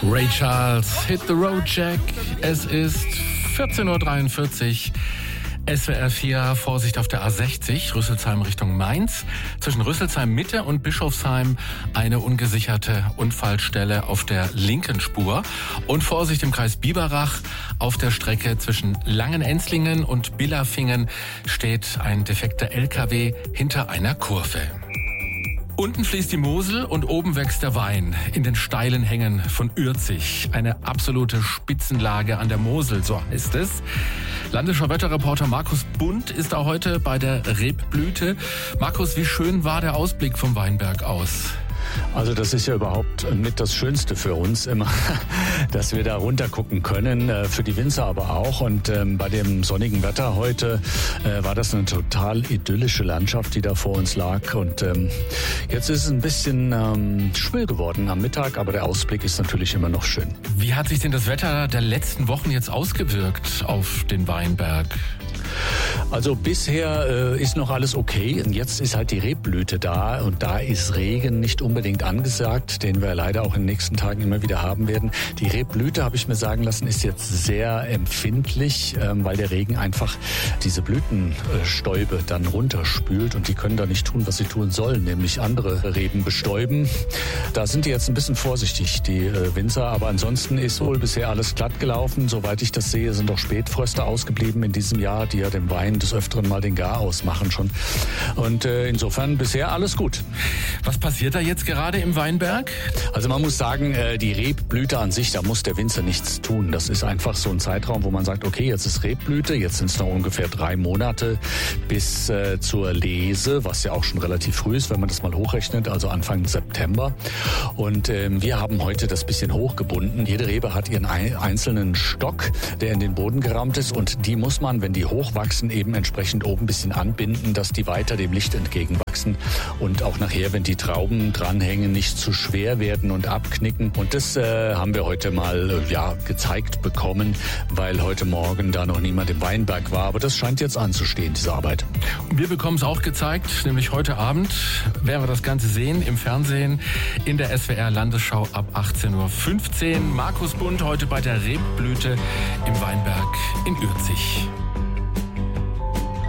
Ray Charles, Hit the Road Jack. Es ist 14.43 Uhr. SWR 4, Vorsicht auf der A60, Rüsselsheim Richtung Mainz. Zwischen Rüsselsheim Mitte und Bischofsheim eine ungesicherte Unfallstelle auf der linken Spur. Und Vorsicht im Kreis Biberach, auf der Strecke zwischen Langenenzlingen und Billerfingen steht ein defekter LKW hinter einer Kurve. Unten fließt die Mosel und oben wächst der Wein in den steilen Hängen von Ürzig. Eine absolute Spitzenlage an der Mosel, so heißt es. Landesschau-Wetterreporter Markus Bund ist da heute bei der Rebblüte. Markus, wie schön war der Ausblick vom Weinberg aus? Also das ist ja überhaupt mit das Schönste für uns immer, dass wir da runter gucken können, für die Winzer aber auch. Und bei dem sonnigen Wetter heute war das eine total idyllische Landschaft, die da vor uns lag. Und jetzt ist es ein bisschen schwül geworden am Mittag, aber der Ausblick ist natürlich immer noch schön. Wie hat sich denn das Wetter der letzten Wochen jetzt ausgewirkt auf den Weinberg? Also bisher ist noch alles okay. Und jetzt ist halt die Rebblüte da und da ist Regen nicht unbedingt angesagt, den wir leider auch in den nächsten Tagen immer wieder haben werden. Die Rebblüte, habe ich mir sagen lassen, ist jetzt sehr empfindlich, weil der Regen einfach diese Blütenstäube dann runterspült und die können da nicht tun, was sie tun sollen, nämlich andere Reben bestäuben. Da sind die jetzt ein bisschen vorsichtig, die Winzer, aber ansonsten ist wohl bisher alles glatt gelaufen. Soweit ich das sehe, sind auch Spätfröste ausgeblieben in diesem Jahr, die ja dem Wein des Öfteren mal den Garaus machen schon. Und insofern bisher alles gut. Was passiert da jetzt gerade im Weinberg? Also man muss sagen, die Rebblüte an sich, da muss der Winzer nichts tun. Das ist einfach so ein Zeitraum, wo man sagt, okay, jetzt ist Rebblüte, jetzt sind es noch ungefähr 3 Monate bis zur Lese, was ja auch schon relativ früh ist, wenn man das mal hochrechnet, also Anfang September. Und wir haben heute das bisschen hochgebunden. Jede Rebe hat ihren einzelnen Stock, der in den Boden gerammt ist und die muss man, wenn die hochwachsen, eben entsprechend oben ein bisschen anbinden, dass die weiter dem Licht entgegenwachsen und auch nachher, wenn die Trauben dranhängen, nicht zu schwer werden und abknicken. Und das haben wir heute mal gezeigt bekommen, weil heute Morgen da noch niemand im Weinberg war. Aber das scheint jetzt anzustehen, diese Arbeit. Wir bekommen es auch gezeigt, nämlich heute Abend werden wir das Ganze sehen im Fernsehen in der SWR Landesschau ab 18.15 Uhr. Markus Bund heute bei der Rebblüte im Weinberg in Ürzig.